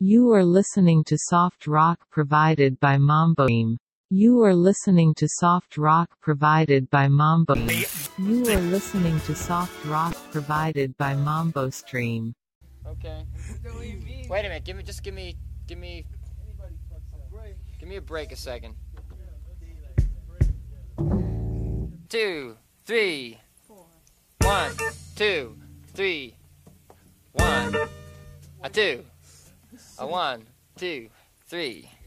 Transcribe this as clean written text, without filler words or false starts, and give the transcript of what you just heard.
You are listening to soft rock provided by Mambo Stream. You are listening to soft rock provided by Mambo Stream. You are listening to soft rock provided by Mambo Stream. Okay. Wait a minute. Give me a break a second. 2, 3. 1, 2, 3. 1, a 2, a 1, 2, 3.